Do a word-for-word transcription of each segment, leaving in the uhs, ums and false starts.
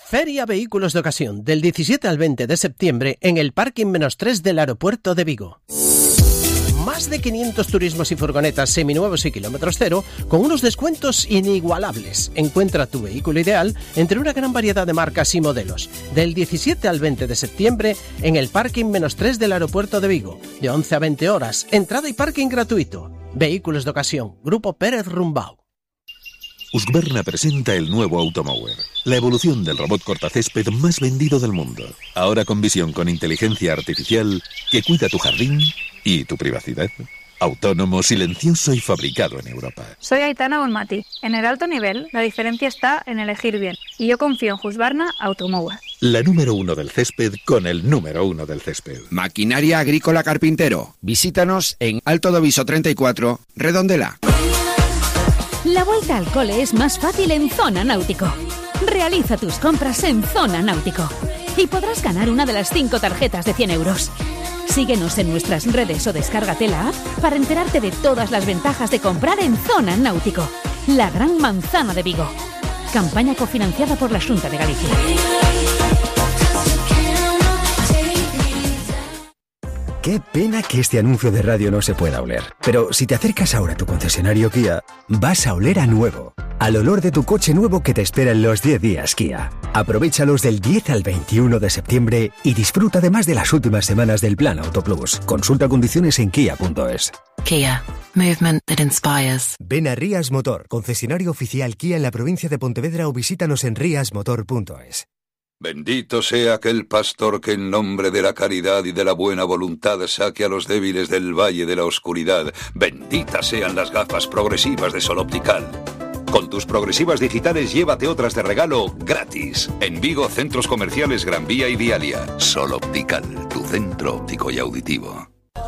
Feria Vehículos de Ocasión, del diecisiete al veinte de septiembre en el Parking menos tres del aeropuerto de Vigo. Más de quinientos turismos y furgonetas seminuevos y kilómetros cero con unos descuentos inigualables. Encuentra tu vehículo ideal entre una gran variedad de marcas y modelos. Del diecisiete al veinte de septiembre en el Parking menos tres del aeropuerto de Vigo. De once a veinte horas. Entrada y parking gratuito. Vehículos de Ocasión. Grupo Pérez Rumbau. Husqvarna presenta el nuevo Automower, la evolución del robot cortacésped más vendido del mundo. Ahora con visión con inteligencia artificial que cuida tu jardín y tu privacidad. Autónomo, silencioso y fabricado en Europa. Soy Aitana Bonmati. En el alto nivel, la diferencia está en elegir bien. Y yo confío en Husqvarna Automower. La número uno del césped con el número uno del césped. Maquinaria Agrícola Carpintero. Visítanos en Alto do Viso treinta y cuatro, Redondela. La vuelta al cole es más fácil en Zona Náutico. Realiza tus compras en Zona Náutico y podrás ganar una de las cinco tarjetas de cien euros. Síguenos en nuestras redes o descárgate la app para enterarte de todas las ventajas de comprar en Zona Náutico, la gran manzana de Vigo. Campaña cofinanciada por la Xunta de Galicia. Qué pena que este anuncio de radio no se pueda oler. Pero si te acercas ahora a tu concesionario Kia, vas a oler a nuevo. Al olor de tu coche nuevo que te espera en los diez días Kia. Aprovéchalos del diez al veintiuno de septiembre y disfruta además de las últimas semanas del Plan Auto Plus. Consulta condiciones en kia punto es. Kia. Movement that inspires. Ven a Rías Motor, concesionario oficial Kia en la provincia de Pontevedra, o visítanos en rías motor punto es. Bendito sea aquel pastor que en nombre de la caridad y de la buena voluntad saque a los débiles del valle de la oscuridad. Benditas sean las gafas progresivas de Sol Optical. Con tus progresivas digitales llévate otras de regalo gratis. En Vigo, centros comerciales Gran Vía y Vialia. Sol Optical, tu centro óptico y auditivo.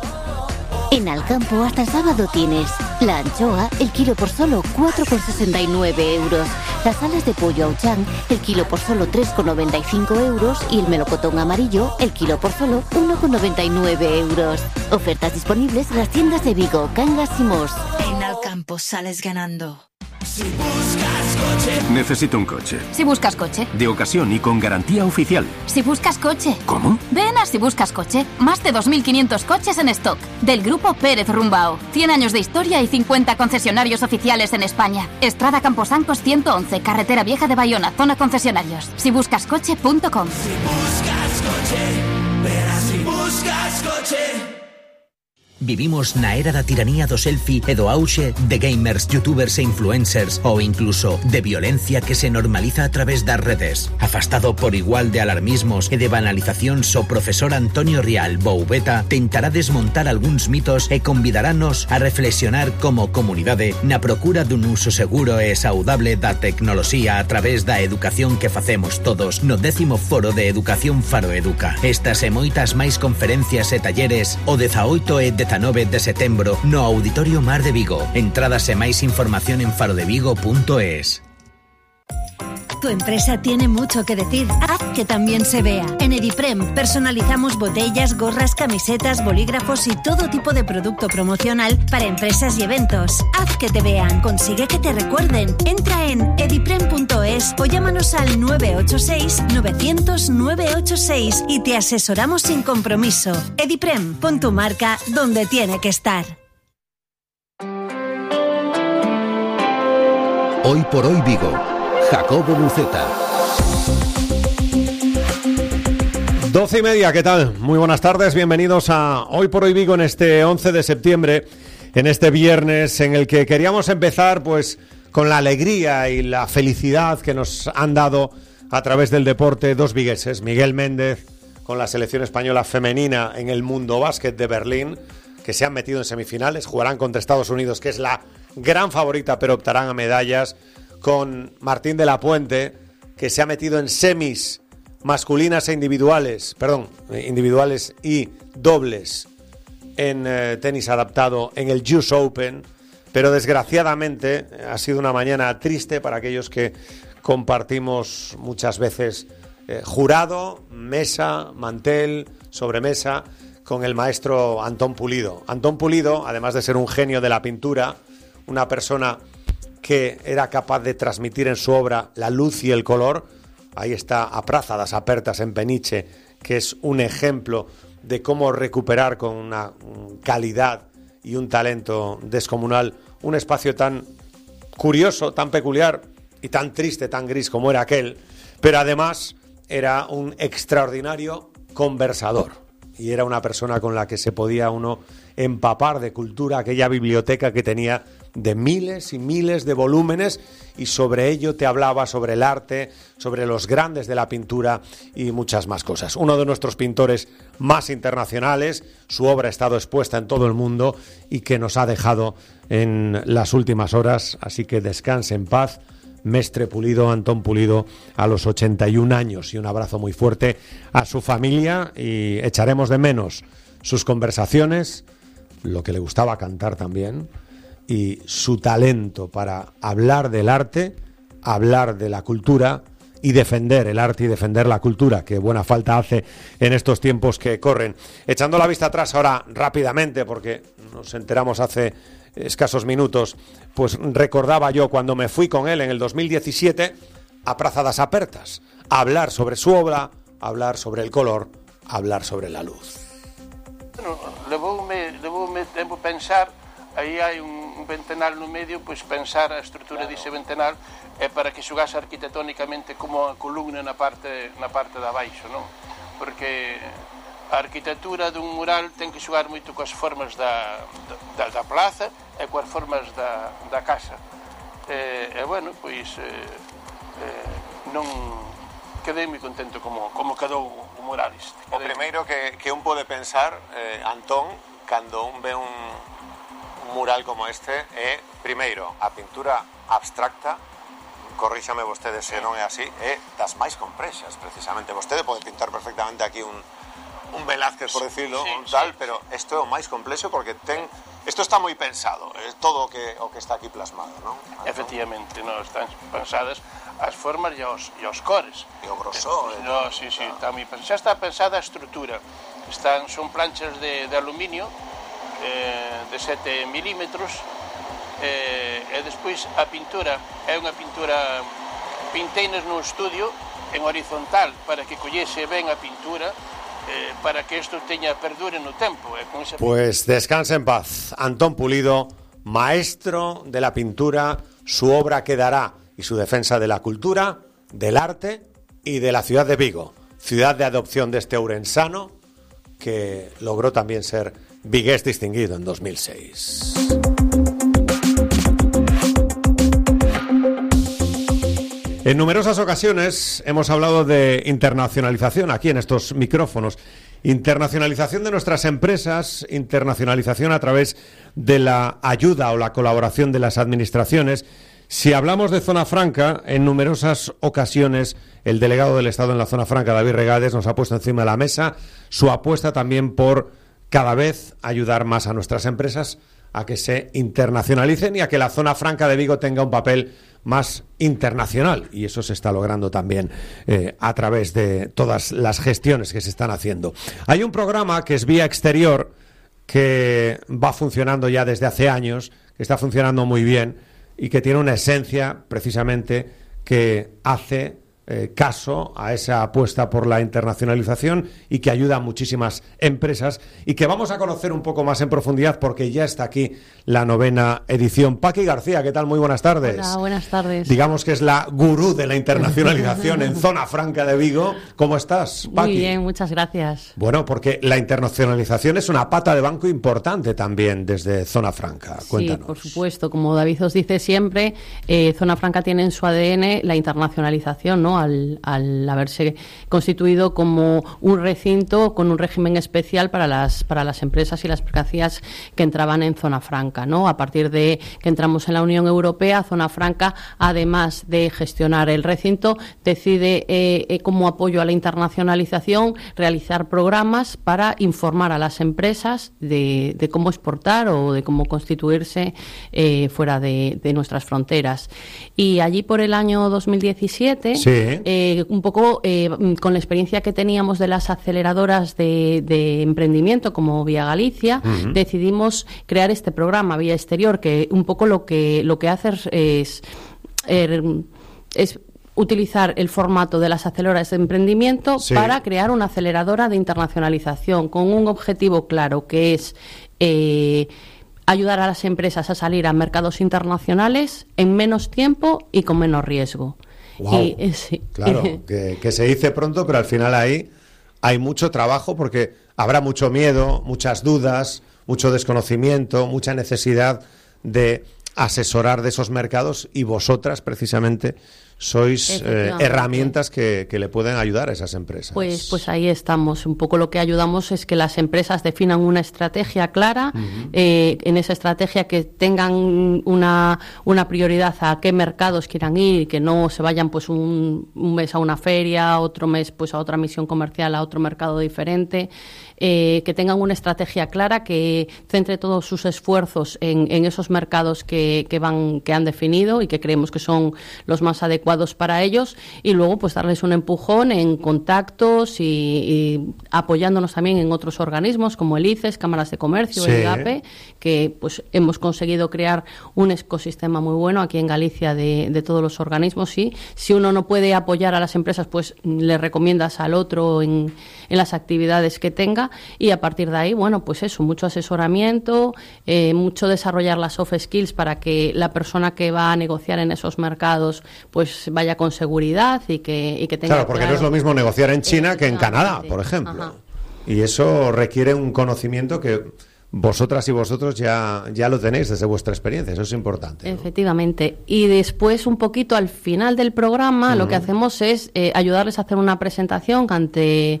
En Alcampo hasta el sábado tienes la anchoa, el kilo por solo cuatro con sesenta y nueve euros. Las alas de pollo Auchan, el kilo por solo tres con noventa y cinco euros. Y el melocotón amarillo, el kilo por solo uno con noventa y nueve euros. Ofertas disponibles en las tiendas de Vigo, Cangas y Mos. En Alcampo sales ganando. Si buscas coche. Necesito un coche. Si buscas coche. De ocasión y con garantía oficial. Si buscas coche. ¿Cómo? Ven a Si buscas coche. Más de dos mil quinientos coches en stock. Del grupo Pérez Rumbao. cien años de historia y cincuenta concesionarios oficiales en España. Estrada Camposancos ciento once, Carretera Vieja de Bayona, zona concesionarios. si buscas coche punto com. Si buscas coche, verás Si buscas coche. Vivimos na era da tiranía do selfie e do auxe de gamers, youtubers e influencers, ou incluso de violencia que se normaliza a través das redes. Afastado por igual de alarmismos e de banalizacións, o profesor Antonio Rial Boubeta tentará desmontar algúns mitos e convidarános a reflexionar como comunidade na procura dun uso seguro e saudable da tecnoloxía a través da educación que facemos todos no décimo Foro de Educación Faro Educa. Estas e moitas máis conferencias e talleres o dezaoito e dezanove de setembro no Auditorio Mar de Vigo. Entradas e máis información en faro de vigo punto es. Tu empresa tiene mucho que decir. Haz que también se vea. En Ediprem personalizamos botellas, gorras, camisetas, bolígrafos y todo tipo de producto promocional para empresas y eventos. Haz que te vean. Consigue que te recuerden. Entra en ediprem punto es o llámanos al nueve ocho seis, novecientos, nueve ocho seis y te asesoramos sin compromiso. Ediprem, pon tu marca donde tiene que estar. Hoy por hoy Vigo. Jacobo Buceta. Doce y media, ¿qué tal? Muy buenas tardes, bienvenidos a Hoy por Hoy Vigo en este once de septiembre, en este viernes en el que queríamos empezar pues con la alegría y la felicidad que nos han dado a través del deporte dos vigueses. Miguel Méndez con la selección española femenina en el Mundo Básquet de Berlín, que se han metido en semifinales, jugarán contra Estados Unidos, que es la gran favorita, pero optarán a medallas, con Martín de la Puente, que se ha metido en semis masculinas e individuales, perdón, individuales y dobles en eh, tenis adaptado en el U S Open, pero desgraciadamente ha sido una mañana triste para aquellos que compartimos muchas veces eh, jurado, mesa, mantel, sobremesa con el maestro Antón Pulido. Antón Pulido, además de ser un genio de la pintura, una persona que era capaz de transmitir en su obra la luz y el color, Ahí está a Praza das Apertas en Peniche, que es un ejemplo de cómo recuperar con una calidad y un talento descomunal un espacio tan curioso, tan peculiar y tan triste, tan gris como era aquel, pero además era un extraordinario conversador y era una persona con la que se podía uno empapar de cultura, aquella biblioteca que tenía de miles y miles de volúmenes, y sobre ello te hablaba sobre el arte, sobre los grandes de la pintura y muchas más cosas. Uno de nuestros pintores más internacionales, su obra ha estado expuesta en todo el mundo y que nos ha dejado en las últimas horas, así que descanse en paz, Mestre Pulido, Antón Pulido, a los ochenta y un años, y un abrazo muy fuerte a su familia, y echaremos de menos sus conversaciones, lo que le gustaba cantar también, y su talento para hablar del arte, hablar de la cultura y defender el arte y defender la cultura, que buena falta hace en estos tiempos que corren. Echando la vista atrás ahora rápidamente, porque nos enteramos hace escasos minutos, pues recordaba yo cuando me fui con él en el dos mil diecisiete a Praza das Apertas, a hablar sobre su obra, a hablar sobre el color, a hablar sobre la luz. Bueno, levoume, levoume tempo pensar, aí hai un, un ventanal no medio, pois pensar a estrutura dese ventanal é para que xogase arquitectónicamente como a columna na parte, na parte de abaixo, non? Porque a arquitectura dun mural ten que xogar moito coas formas da, da, da plaza e coas formas da, da casa. E, e bueno, pois eh, eh, non quedei moi contento como, como quedou o mural este. O primeiro que, que un pode pensar, eh, Antón, cando un ve un, un mural como este, é, primeiro, a pintura abstracta, corríxame vostede se non é así, é das máis complexas, precisamente. Vostede pode pintar perfectamente aquí un un Velázquez, por decirlo, sí, un tal, sí, pero isto é o máis complexo porque ten, isto está moi pensado, é todo o que o que está aquí plasmado, non? Efectivamente, non están pensadas as formas e os, e os cores. E o grosor. Eh, no, sí, sí, está moi pensado. Xa está pensada a estrutura. Están, son planchas de, de aluminio eh, de sete milímetros eh, e despois a pintura é unha pintura, pinteinas no estudio en horizontal para que collese ben a pintura, Eh, para que esto teña perdure no tempo. Eh, con esa... Pues descanse en paz, Antón Pulido, maestro de la pintura. Su obra quedará, y su defensa de la cultura, del arte y de la ciudad de Vigo, ciudad de adopción de este ourensano que logró también ser vigués distinguido en dos mil seis. En numerosas ocasiones hemos hablado de internacionalización aquí en estos micrófonos. Internacionalización de nuestras empresas, internacionalización a través de la ayuda o la colaboración de las administraciones. Si hablamos de Zona Franca, en numerosas ocasiones el delegado del Estado en la Zona Franca, David Regades, nos ha puesto encima de la mesa su apuesta también por cada vez ayudar más a nuestras empresas a que se internacionalicen y a que la Zona Franca de Vigo tenga un papel más internacional, y eso se está logrando también eh, a través de todas las gestiones que se están haciendo. Hay un programa que es Vía Exterior, que va funcionando ya desde hace años, que está funcionando muy bien y que tiene una esencia precisamente que hace eh, caso a esa apuesta por la internacionalización y que ayuda a muchísimas empresas, y que vamos a conocer un poco más en profundidad porque ya está aquí la novena edición. Paqui García, ¿qué tal? Muy buenas tardes. Hola, buenas tardes. Digamos que es la gurú de la internacionalización en Zona Franca de Vigo. ¿Cómo estás, Paqui? Muy bien, muchas gracias. Bueno, porque la internacionalización es una pata de banco importante también desde Zona Franca. Cuéntanos. Sí, por supuesto. Como David os dice siempre, eh, Zona Franca tiene en su A D N la internacionalización, ¿no? Al, al haberse constituido como un recinto con un régimen especial para las, para las empresas y las mercancías que entraban en Zona Franca, ¿no? A partir de que entramos en la Unión Europea, Zona Franca, además de gestionar el recinto, decide eh, eh, como apoyo a la internacionalización realizar programas para informar a las empresas de, de cómo exportar o de cómo constituirse eh, fuera de, de nuestras fronteras. Y allí por el año dos mil diecisiete, sí. eh, un poco eh, con la experiencia que teníamos de las aceleradoras de, de emprendimiento como Vía Galicia, uh-huh. decidimos crear este programa Vía Exterior, que un poco lo que lo que hace es, es, es utilizar el formato de las aceleradoras de emprendimiento sí. para crear una aceleradora de internacionalización con un objetivo claro, que es eh, ayudar a las empresas a salir a mercados internacionales en menos tiempo y con menos riesgo. Wow. Y, eh, sí. Claro, que, que se dice pronto, pero al final ahí hay mucho trabajo porque habrá mucho miedo, muchas dudas, mucho desconocimiento, mucha necesidad de asesorar de esos mercados, y vosotras precisamente sois eh, herramientas que, que le pueden ayudar a esas empresas. Pues, pues ahí estamos. Un poco lo que ayudamos es que las empresas definan una estrategia clara, uh-huh. eh, en esa estrategia que tengan una, una prioridad a qué mercados quieran ir, que no se vayan pues un, un mes a una feria, otro mes pues a otra misión comercial, a otro mercado diferente. Eh, que tengan una estrategia clara, que centre todos sus esfuerzos en, en esos mercados que, que van que han definido y que creemos que son los más adecuados para ellos, y luego pues darles un empujón en contactos y, y apoyándonos también en otros organismos como el I C E S, Cámaras de Comercio, sí. el I G A P E, que pues hemos conseguido crear un ecosistema muy bueno aquí en Galicia de, de todos los organismos. Y si uno no puede apoyar a las empresas, pues le recomiendas al otro en, en las actividades que tenga. Y a partir de ahí, bueno, pues eso, mucho asesoramiento, eh, mucho desarrollar las soft skills para que la persona que va a negociar en esos mercados pues vaya con seguridad y que, y que tenga claro, porque claro, no es lo mismo negociar en China que en Canadá, por ejemplo. Ajá. Y eso requiere un conocimiento que vosotras y vosotros ya, ya lo tenéis desde vuestra experiencia, eso es importante, ¿no? Efectivamente. Y después, un poquito al final del programa, uh-huh. lo que hacemos es eh, ayudarles a hacer una presentación ante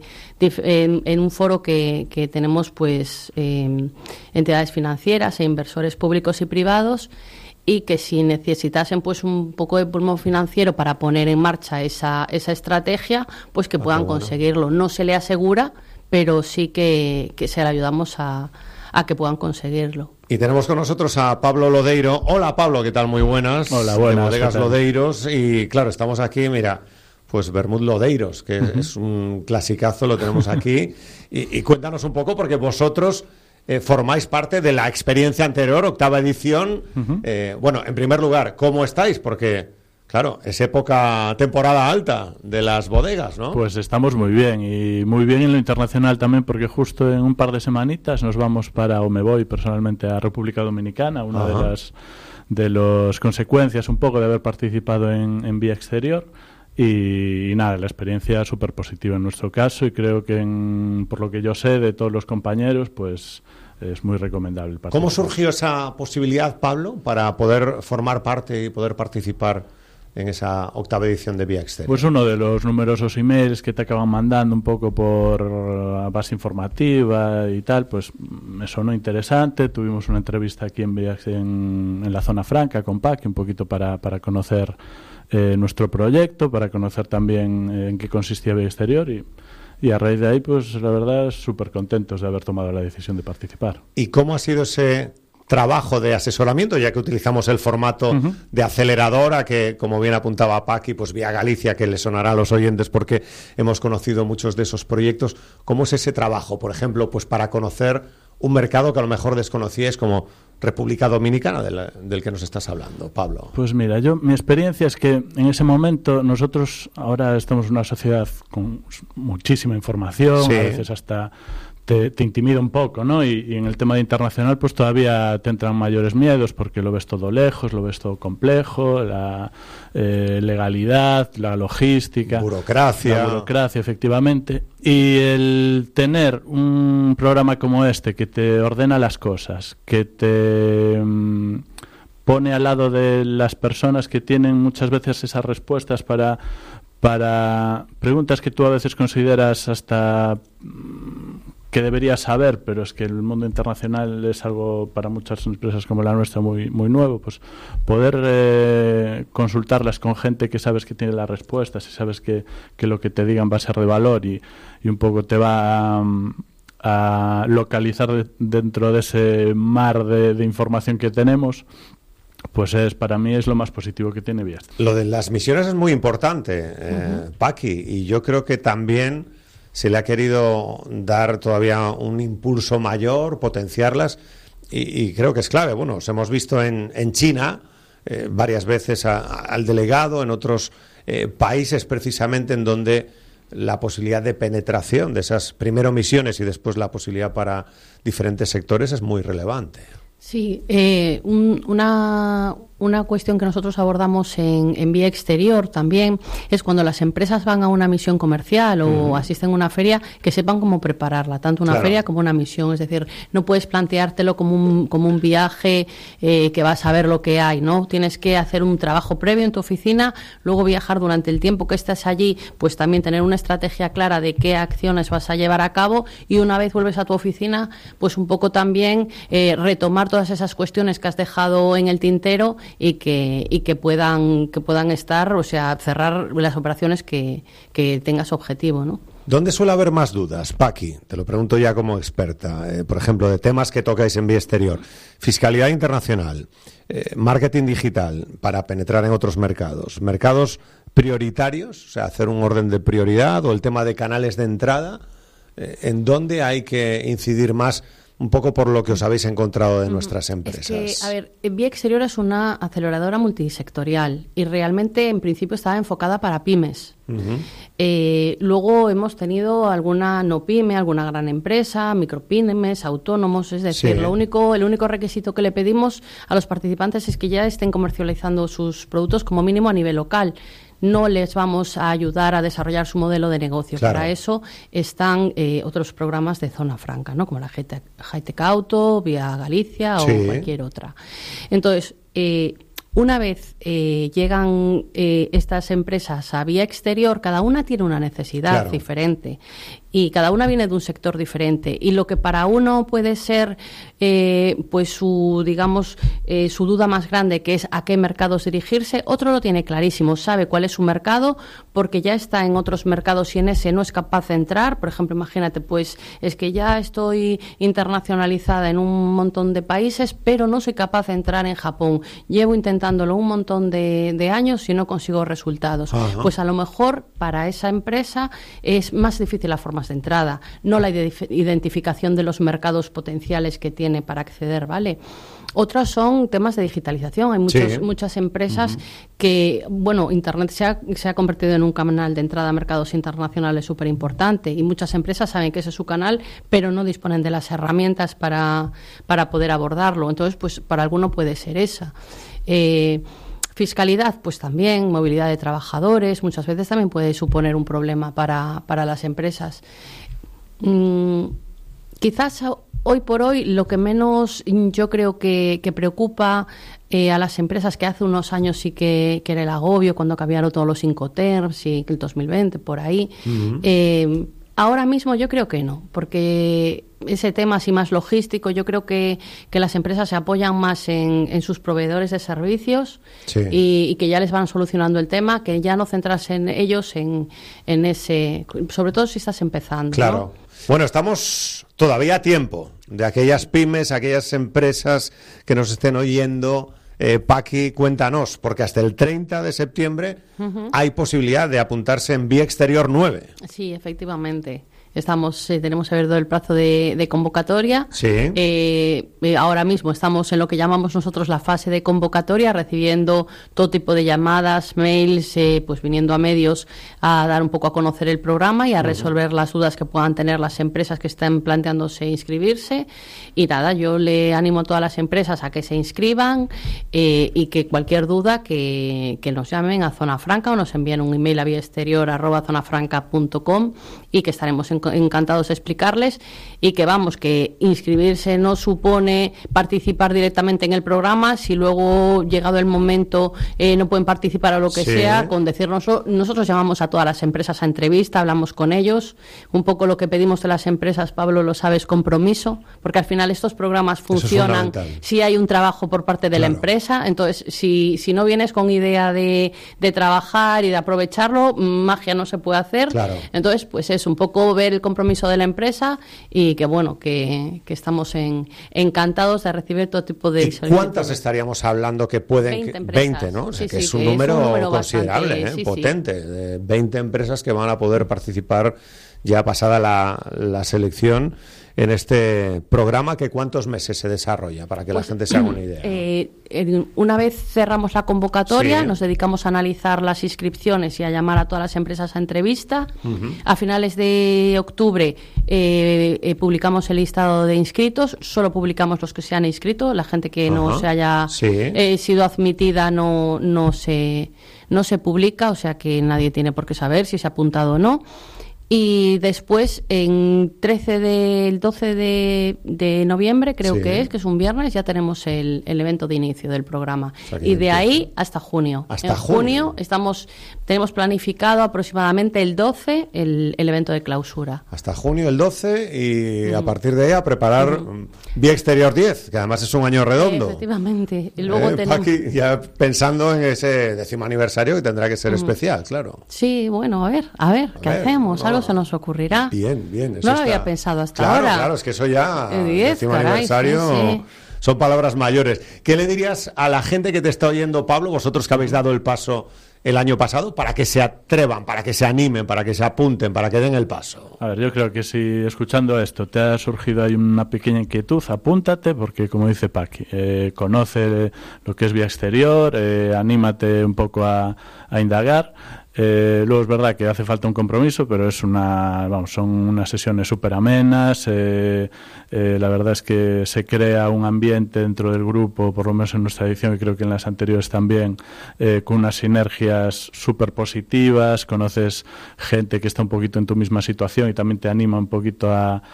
en, en un foro que, que tenemos, pues eh, entidades financieras e inversores públicos y privados, y que si necesitasen pues un poco de pulmón financiero para poner en marcha esa, esa estrategia, pues que puedan ah, bueno. conseguirlo. No se le asegura, pero sí que, que se le ayudamos a a que puedan conseguirlo. Y tenemos con nosotros a Pablo Lodeiro. Hola, Pablo, ¿qué tal? Muy buenas. Hola, buenas. De Bodegas Lodeiros. Y claro, estamos aquí, mira, pues Vermut Lodeiros, que uh-huh. es un clasicazo, lo tenemos aquí. y, y cuéntanos un poco, porque vosotros eh, formáis parte de la experiencia anterior, octava edición. Uh-huh. Eh, bueno, en primer lugar, ¿cómo estáis? Porque claro, es época, temporada alta de las bodegas, ¿no? Pues estamos muy bien, y muy bien en lo internacional también, porque justo en un par de semanitas nos vamos para, o me voy personalmente a República Dominicana, una Ajá. de las de las consecuencias un poco de haber participado en, en Vía Exterior. Y, y nada, la experiencia súper positiva en nuestro caso, y creo que en, por lo que yo sé de todos los compañeros, pues es muy recomendable participar. ¿Cómo surgió esa posibilidad, Pablo, para poder formar parte y poder participar en esa octava edición de Vía Exterior? Pues uno de los numerosos emails que te acaban mandando un poco por base informativa y tal, pues me sonó interesante. Tuvimos una entrevista aquí en, Vía, en, en la Zona Franca con Paqui, un poquito para, para conocer eh, nuestro proyecto, para conocer también eh, en qué consistía Vía Exterior, y, y a raíz de ahí, pues la verdad, súper contentos de haber tomado la decisión de participar. ¿Y cómo ha sido ese trabajo de asesoramiento, ya que utilizamos el formato uh-huh. de aceleradora, que como bien apuntaba Paqui, pues Vía Galicia, que le sonará a los oyentes porque hemos conocido muchos de esos proyectos? ¿Cómo es ese trabajo, por ejemplo, pues para conocer un mercado que a lo mejor desconocíais, como República Dominicana, de la, del que nos estás hablando, Pablo? Pues mira, yo mi experiencia es que en ese momento nosotros ahora estamos en una sociedad con muchísima información, sí. a veces hasta Te, te intimida un poco, ¿no? Y, y en el tema de internacional pues todavía te entran mayores miedos, porque lo ves todo lejos, lo ves todo complejo, la eh, legalidad, la logística, burocracia. La burocracia, efectivamente. Y el tener un programa como este que te ordena las cosas, que te mmm, pone al lado de las personas que tienen muchas veces esas respuestas para para preguntas que tú a veces consideras hasta que deberías saber, pero es que el mundo internacional es algo para muchas empresas como la nuestra muy muy nuevo, pues poder eh, consultarlas con gente que sabes que tiene las respuestas y sabes que, que lo que te digan va a ser de valor, y, y un poco te va a, a localizar de, dentro de ese mar de, de información que tenemos, pues es para mí es lo más positivo que tiene Vía Exterior. Lo de las misiones es muy importante, eh, uh-huh. Paqui, y yo creo que también se le ha querido dar todavía un impulso mayor, potenciarlas, y, y creo que es clave. Bueno, os hemos visto en, en China eh, varias veces a, a, al delegado, en otros eh, países precisamente en donde la posibilidad de penetración de esas primero misiones y después la posibilidad para diferentes sectores es muy relevante. Sí, eh, un, una, una cuestión que nosotros abordamos en, en Vía Exterior también es cuando las empresas van a una misión comercial o uh-huh. asisten a una feria, que sepan cómo prepararla, tanto una claro. feria como una misión. Es decir, no puedes planteártelo como un, como un viaje eh, que vas a ver lo que hay, ¿no? Tienes que hacer un trabajo previo en tu oficina, luego viajar durante el tiempo que estés allí, pues también tener una estrategia clara de qué acciones vas a llevar a cabo, y una vez vuelves a tu oficina, pues un poco también eh, retomar todas esas cuestiones que has dejado en el tintero y que y que puedan que puedan estar, o sea, cerrar las operaciones que, que tengas objetivo, ¿no? ¿Dónde suele haber más dudas, Paqui? Te lo pregunto ya como experta, eh, por ejemplo, de temas que tocáis en Vía Exterior. Fiscalidad internacional, eh, marketing digital para penetrar en otros mercados, mercados prioritarios, o sea, hacer un orden de prioridad, o el tema de canales de entrada, eh, ¿en dónde hay que incidir más? Un poco por lo que os habéis encontrado de nuestras empresas. Es que, a ver, Vía Exterior es una aceleradora multisectorial y realmente en principio estaba enfocada para pymes. Uh-huh. Eh, luego hemos tenido alguna no pyme, alguna gran empresa, micropymes, autónomos, es decir, sí. lo único, el único requisito que le pedimos a los participantes es que ya estén comercializando sus productos como mínimo a nivel local. No les vamos a ayudar a desarrollar su modelo de negocio. Claro. Para eso están eh, otros programas de zona franca, ¿no? Como la Hightech Auto, Vía Galicia o sí. cualquier otra. Entonces, eh, una vez eh, llegan eh, estas empresas a Vía Exterior, cada una tiene una necesidad claro. diferente. Y cada una viene de un sector diferente, y lo que para uno puede ser eh, pues su digamos eh, su duda más grande, que es a qué mercados dirigirse, otro lo tiene clarísimo, sabe cuál es su mercado porque ya está en otros mercados y en ese no es capaz de entrar. Por ejemplo, imagínate, pues es que ya estoy internacionalizada en un montón de países, pero no soy capaz de entrar en Japón, llevo intentándolo un montón de, de años y no consigo resultados. Ajá. Pues a lo mejor para esa empresa es más difícil la forma de entrada, no la identificación de los mercados potenciales que tiene para acceder, ¿vale? Otros son temas de digitalización. Hay muchos, sí. muchas empresas uh-huh. que, bueno, Internet se ha, se ha convertido en un canal de entrada a mercados internacionales súper importante, y muchas empresas saben que ese es su canal, pero no disponen de las herramientas para, para poder abordarlo. Entonces, pues para alguno puede ser esa. Eh, Fiscalidad, pues también, movilidad de trabajadores, muchas veces también puede suponer un problema para, para las empresas. Mm, quizás hoy por hoy lo que menos yo creo que, que preocupa eh, a las empresas, que hace unos años sí que, que era el agobio cuando cambiaron todos los Incoterms y el dos mil veinte, por ahí, uh-huh. eh, ahora mismo yo creo que no, porque ese tema así más logístico, yo creo que, que las empresas se apoyan más en, en sus proveedores de servicios sí. y, y que ya les van solucionando el tema, que ya no centrarse en ellos en, en ese, sobre todo si estás empezando. Claro. ¿no? Bueno, estamos todavía a tiempo de aquellas pymes, aquellas empresas que nos estén oyendo. Eh, Paqui, cuéntanos, porque hasta el treinta de septiembre uh-huh. hay posibilidad de apuntarse en Vía Exterior nueve. Sí, efectivamente. Estamos, eh, tenemos abierto el plazo de, de convocatoria. Sí. Eh, eh, ahora mismo estamos en lo que llamamos nosotros la fase de convocatoria, recibiendo todo tipo de llamadas, mails, eh, pues viniendo a medios a dar un poco a conocer el programa y a uh-huh. resolver las dudas que puedan tener las empresas que están planteándose inscribirse. Y nada, yo le animo a todas las empresas a que se inscriban eh, y que cualquier duda que, que nos llamen a Zona Franca o nos envíen un email a vía exterior arroba zonafranca punto com, y que estaremos en encantados de explicarles, y que vamos, que inscribirse no supone participar directamente en el programa. Si luego, llegado el momento, eh, no pueden participar o lo que sí. sea, con decirnos, nosotros llamamos a todas las empresas a entrevista, hablamos con ellos, un poco lo que pedimos de las empresas, Pablo, lo sabes, compromiso, porque al final estos programas funcionan si hay un trabajo por parte de claro. la empresa. Entonces, si, si no vienes con idea de, de trabajar y de aprovecharlo, magia no se puede hacer. Claro. Entonces, pues es un poco ver el compromiso de la empresa, y que bueno, que, que estamos en, encantados de recibir todo tipo de... ¿Y cuántas estaríamos hablando que pueden? veinte, veinte, ¿no? O sea, sí, que sí, es un que número, es un número considerable, bastante, ¿eh? sí, potente, sí. de veinte empresas que van a poder participar ya pasada la, la selección, en este programa que cuántos meses se desarrolla, para que pues, la gente se haga una idea. Eh, una vez cerramos la convocatoria, sí. nos dedicamos a analizar las inscripciones y a llamar a todas las empresas a entrevista. Uh-huh. A finales de octubre eh, eh, publicamos el listado de inscritos, solo publicamos los que se han inscrito, la gente que uh-huh. no se haya sí. eh, sido admitida no, no, se, no se publica, o sea que nadie tiene por qué saber si se ha apuntado o no. Y después, en trece del doce de, de noviembre, creo sí. que es, que es un viernes, ya tenemos el, el evento de inicio del programa. O sea, y de ahí hasta junio. Hasta en junio, junio estamos tenemos planificado aproximadamente el doce el, el evento de clausura. Hasta junio el doce y mm. a partir de ahí a preparar mm. Vía Exterior diez, que además es un año redondo. Efectivamente. Y luego eh, tenemos... Paqui, ya pensando en ese décimo aniversario que tendrá que ser mm. especial, claro. Sí, bueno, a ver, a ver, a ¿qué ver, hacemos? No. Algo se nos ocurrirá. Bien, bien. Eso no lo está... había pensado hasta claro, ahora. Claro, es que eso ya, el diez, décimo caray, aniversario, sí, sí. son palabras mayores. ¿Qué le dirías a la gente que te está oyendo, Pablo, vosotros que habéis dado el paso el año pasado, para que se atrevan, para que se animen, para que se apunten, para que den el paso? A ver, yo creo que si escuchando esto te ha surgido ahí una pequeña inquietud, apúntate, porque como dice Paqui, eh, conoce lo que es Vía Exterior, eh, anímate un poco a, a indagar. Eh, luego es verdad que hace falta un compromiso, pero es una, vamos, son unas sesiones súper amenas. Eh, eh, la verdad es que se crea un ambiente dentro del grupo, por lo menos en nuestra edición y creo que en las anteriores también, eh, con unas sinergias súper positivas. Conoces gente que está un poquito en tu misma situación y también te anima un poquito a,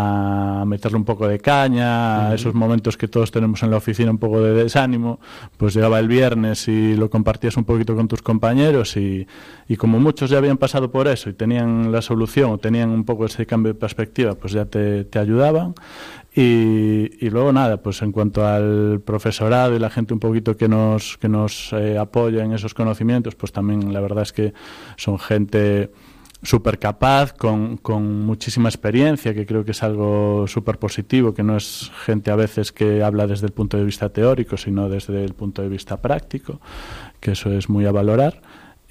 a meterle un poco de caña. Uh-huh. A esos momentos que todos tenemos en la oficina un poco de desánimo, pues llegaba el viernes y lo compartías un poquito con tus compañeros y Y como muchos ya habían pasado por eso y tenían la solución o tenían un poco ese cambio de perspectiva, pues ya te, te ayudaban. Y, y luego nada, pues en cuanto al profesorado y la gente un poquito que nos, que nos eh, apoya en esos conocimientos, pues también la verdad es que son gente súper capaz, con, con muchísima experiencia, que creo que es algo súper positivo, que no es gente a veces que habla desde el punto de vista teórico, sino desde el punto de vista práctico, que eso es muy a valorar.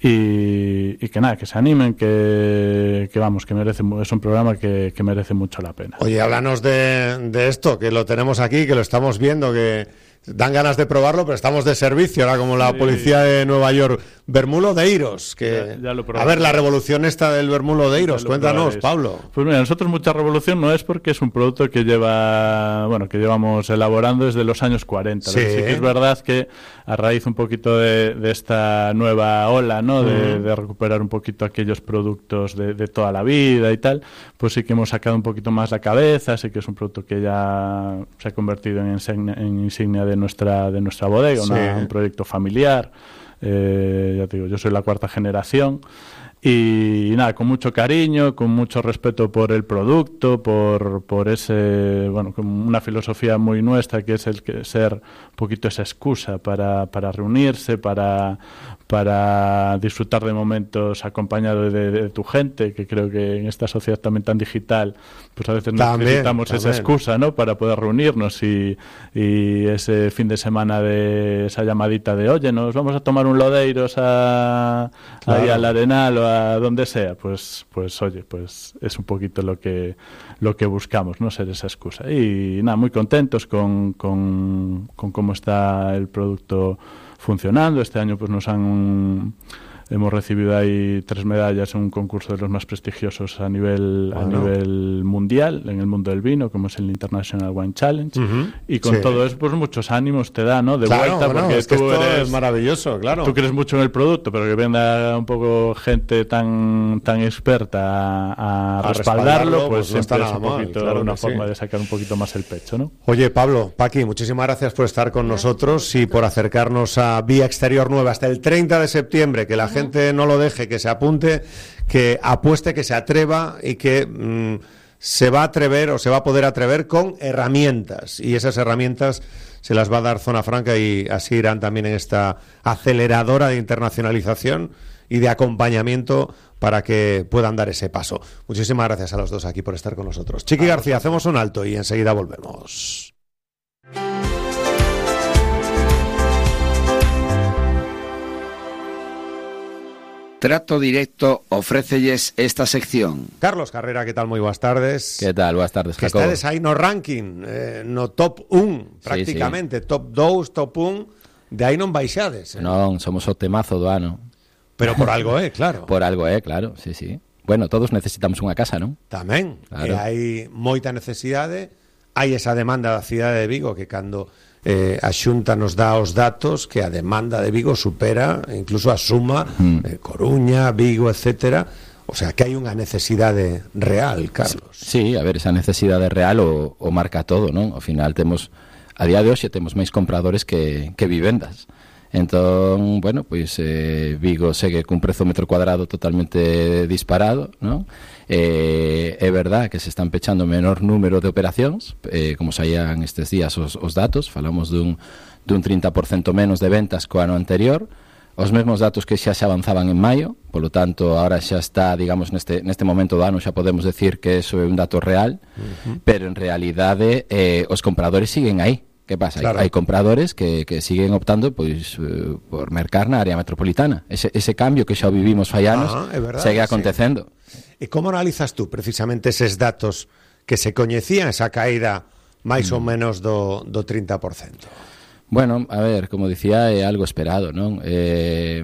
Y, y que nada, que se animen, que, que vamos, que merece, es un programa que, que merece mucho la pena. Oye, háblanos de, de esto, que lo tenemos aquí, que lo estamos viendo, que dan ganas de probarlo, pero estamos de servicio, ahora como la sí. policía de Nueva York. Bermulo de Iros, que... Ya, ya lo a ver, la revolución esta del Bermulo de Iros, cuéntanos, probaréis. Pablo. Pues mira, nosotros mucha revolución no es porque es un producto que lleva, bueno, que llevamos elaborando desde los años cuarenta. Sí, sí que es verdad que a raíz un poquito de, de esta nueva ola, ¿no? De, mm. de recuperar un poquito aquellos productos de, de toda la vida y tal, pues sí que hemos sacado un poquito más la cabeza, sí que es un producto que ya se ha convertido en insignia, en insignia de nuestra, de nuestra bodega, sí. una, un proyecto familiar. Eh, ya te digo, yo soy la cuarta generación y, y nada, con mucho cariño, con mucho respeto por el producto, por, por ese, bueno, con una filosofía muy nuestra que es el que ser un poquito esa excusa para, para reunirse, para, para disfrutar de momentos acompañado de, de, de tu gente, que creo que en esta sociedad también tan digital, pues a veces también, necesitamos también. esa excusa, ¿no? Para poder reunirnos y, y ese fin de semana de esa llamadita de, oye, nos vamos a tomar un Lodeiros a, claro. ahí al Arenal o a donde sea, pues, pues oye, pues es un poquito lo que, lo que buscamos, ¿no? Ser esa excusa. Y nada, muy contentos con, con, con cómo está el producto funcionando. Este año pues nos han hemos recibido ahí tres medallas en un concurso de los más prestigiosos a nivel bueno. a nivel mundial en el mundo del vino, como es el International Wine Challenge. Uh-huh. Y con sí. todo eso pues muchos ánimos te da, ¿no? De claro, vuelta, bueno, porque es que tú esto eres es maravilloso, claro. Tú crees mucho en el producto, pero que venga un poco gente tan tan experta a, a, a respaldarlo, respaldarlo, pues, pues siempre no es un poquito mal, claro una forma sí. de sacar un poquito más el pecho, ¿no? Oye, Pablo, Paqui, muchísimas gracias por estar con gracias. nosotros y por acercarnos a Vía Exterior Nueva hasta el treinta de septiembre, que la uh-huh. gente no lo deje, que se apunte, que apueste, que se atreva y que mmm, se va a atrever o se va a poder atrever con herramientas, y esas herramientas se las va a dar Zona Franca y así irán también en esta aceleradora de internacionalización y de acompañamiento para que puedan dar ese paso. Muchísimas gracias a los dos aquí por estar con nosotros. Chiqui García, hacemos un alto y enseguida volvemos. Trato Directo ofrécelles esta sección. Carlos Carrera, que tal? Moi boas tardes. Que tal? Boas tardes, Que Jacobo. estades aí no ranking, eh, no top un, prácticamente, sí, sí. top dous, top un, de aí non baixades. Eh? Non, somos o temazo do ano. Pero por algo é, eh, claro. Por algo é, eh, claro, sí, sí. Bueno, todos necesitamos unha casa, non? Tamén, claro. Que hai moita necesidade, hai esa demanda da cidade de Vigo que cando eh, a Xunta nos dá os datos que a demanda de Vigo supera incluso a suma mm. eh, Coruña, Vigo, etcétera. O sea, que hai unha necesidade real, Carlos. Sí, a ver, esa necesidade real o, o marca todo, non? Ao final temos, a día de hoxe temos máis compradores que, que vivendas. Entón, bueno, pois eh, Vigo segue cun prezo metro cuadrado totalmente disparado, non? Eh, é verdad que se están pechando menor número de operacións, eh, como saían estes días os, os datos, falamos dun, dun trinta por cento menos de ventas co ano anterior, os mesmos datos que xa se avanzaban en maio, polo tanto, agora xa está, digamos, neste, neste momento do ano xa podemos decir que eso é un dato real, uh-huh. pero en realidade eh, os compradores siguen aí. Que pasa? Claro. Hai, hai compradores que, que siguen optando pois uh, por mercar na área metropolitana. Ese, ese cambio que xa vivimos fai anos ah, verdad, segue acontecendo. Sí. E como analizas tú precisamente eses datos que se coñecían, esa caída máis mm. ou menos do, do trinta por cento? Bueno, a ver, como dicía, é algo esperado, non? Eh,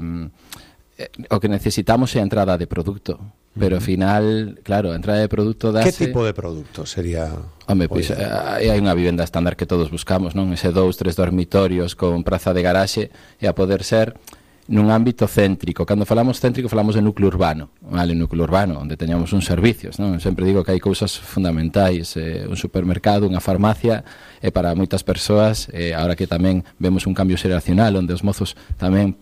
eh, o que necesitamos é a entrada de produto. Pero ao final, claro, a entrada de produto dase... Que tipo de produto sería? Home, pois pues, hai unha vivenda estándar que todos buscamos, non? Ese dous, tres dormitorios con praza de garaxe e a poder ser nun ámbito céntrico. Cando falamos céntrico falamos de núcleo urbano, vale, núcleo urbano, onde teñamos uns servicios, non? Sempre digo que hai cousas fundamentais, eh, un supermercado, unha farmacia, e eh, para moitas persoas, eh, ahora que tamén vemos un cambio xeracional, onde os mozos tamén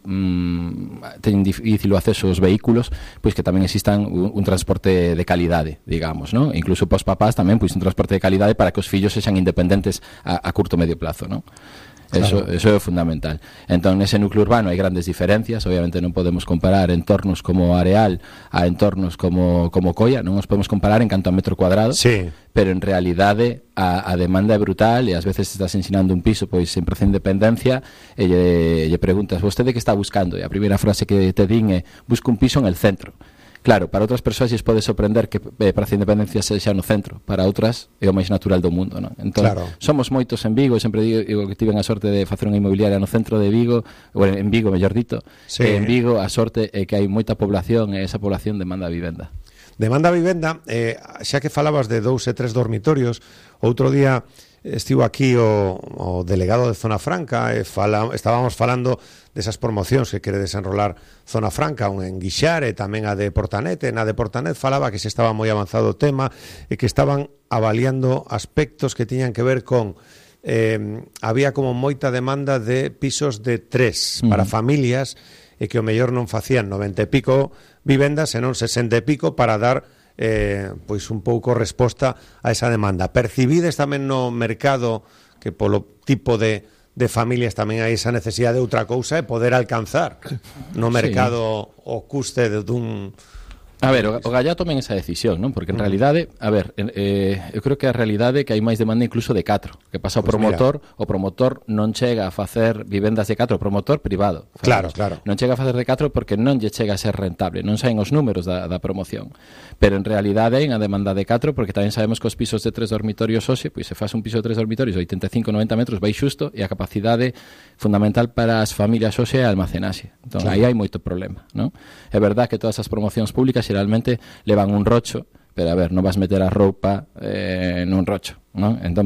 mm, teñen difícil o acceso aos vehículos, pois que tamén existan un, un transporte de calidade, digamos, non? E incluso pos papás tamén, pois un transporte de calidade para que os fillos sexan independentes a, a curto medio plazo, non? Eso, claro. Eso é fundamental. Entón, nese núcleo urbano hai grandes diferencias. Obviamente non podemos comparar entornos como Areal a entornos como, como Coia. Non nos podemos comparar en canto a metro cuadrado, sí. Pero en realidade a, a demanda é brutal e ás veces estás ensinando un piso pois en proceso de independencia e lle, lle preguntas, vostede que está buscando? E a primeira frase que te din é, busco un piso en el centro. Claro, para outras persoas lles pode sorprender que eh, Praza de Independencia sexa no centro. Para outras é o máis natural do mundo, non? Entón, claro. Somos moitos en Vigo. Sempre digo, digo que tiven a sorte de facer unha inmobiliaria no centro de Vigo, ou en Vigo, mellor dito. Sí. En Vigo a sorte é que hai moita población e esa población demanda vivenda. Demanda vivenda, eh, xa que falabas de dous e tres dormitorios, outro día estivo aquí o, o delegado de Zona Franca e fala, estábamos falando desas promocións que quere desenrolar Zona Franca, un en Guixar e tamén a de Portanet. E na de Portanet falaba que se estaba moi avanzado o tema e que estaban avaliando aspectos que tiñan que ver con eh, había como moita demanda de pisos de tres uh-huh. para familias e que o mellor non facían noventa e pico vivendas, senón sesenta e pico para dar eh, pois un pouco resposta a esa demanda. Percibides tamén no mercado que polo tipo de, de familias tamén hai esa necesidade de outra cousa e poder alcanzar no mercado sí. o custe de, dun... A ver, o, o Gallá tomen esa decisión, non? Porque en realidade, a ver, eh, eu creo que a realidade é que hai máis demanda incluso de catro. Que pasa o pues promotor, mira. O promotor non chega a facer vivendas de catro, o promotor privado. Claro, claro. Non chega a facer de catro porque non lle chega a ser rentable, non saen os números da, da promoción. Pero en realidade hai unha demanda de catro porque tamén sabemos que os pisos de tres dormitorios hoxe, pois se faz un piso de tres dormitorios oitenta e cinco a noventa metros vai xusto e a capacidade fundamental para as familias hoxe é a almacenaxe. Entón, claro. Aí hai moito problema, non? É verdad que todas as promocións públicas xeralmente levan un rocho, pero a ver, non vas meter a roupa eh, nun rocho, non? Entón